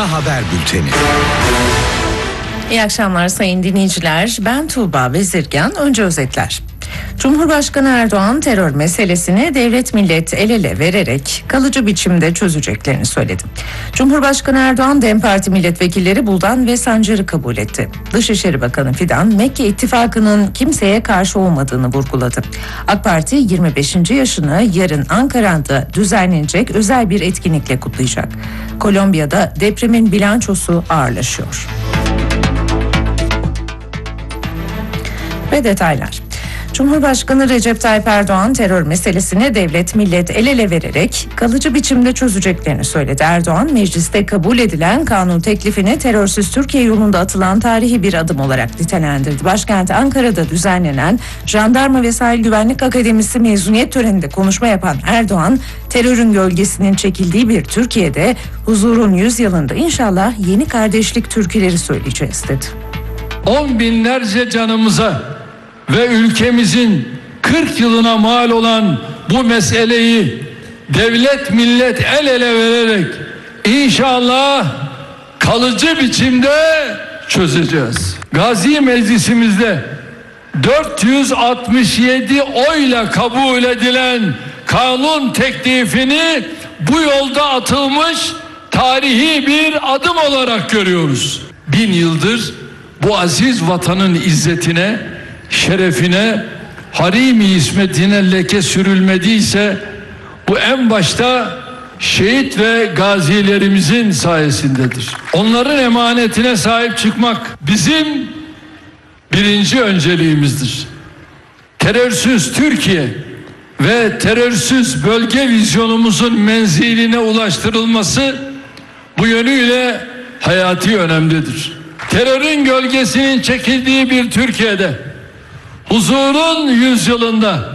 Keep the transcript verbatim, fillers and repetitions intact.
Ana Haber Bülteni. İyi akşamlar sayın dinleyiciler. Ben Tuğba Vezirgan. Önce özetler. Cumhurbaşkanı Erdoğan terör meselesini devlet millet el ele vererek kalıcı biçimde çözeceklerini söyledi. Cumhurbaşkanı Erdoğan DEM Parti milletvekilleri Buldan ve Sancar'ı kabul etti. Dışişleri Bakanı Fidan Mekke ittifakının kimseye karşı olmadığını vurguladı. AK Parti yirmi beşinci yaşını yarın Ankara'da düzenlenecek özel bir etkinlikle kutlayacak. Kolombiya'da depremin bilançosu ağırlaşıyor. Ve detaylar. Cumhurbaşkanı Recep Tayyip Erdoğan terör meselesini devlet millet el ele vererek kalıcı biçimde çözeceklerini söyledi. Erdoğan mecliste kabul edilen kanun teklifini terörsüz Türkiye yolunda atılan tarihi bir adım olarak nitelendirdi. Başkent Ankara'da düzenlenen Jandarma ve Sahil Güvenlik Akademisi mezuniyet töreninde konuşma yapan Erdoğan, terörün gölgesinin çekildiği bir Türkiye'de huzurun yüzyılında inşallah yeni kardeşlik türküleri söyleyeceğiz dedi. On binlerce canımıza ve ülkemizin kırk yılına mal olan bu meseleyi devlet millet el ele vererek inşallah kalıcı biçimde çözeceğiz. Gazi Meclisimizde dört yüz altmış yedi oyla kabul edilen kanun teklifini bu yolda atılmış tarihi bir adım olarak görüyoruz. Bin yıldır bu aziz vatanın izzetine, şerefine, harimi ismetine leke sürülmediyse bu en başta şehit ve gazilerimizin sayesindedir. Onların emanetine sahip çıkmak bizim birinci önceliğimizdir. Terörsüz Türkiye ve terörsüz bölge vizyonumuzun menziline ulaştırılması bu yönüyle hayati önemlidir. Terörün gölgesinin çekildiği bir Türkiye'de huzurun yüzyılında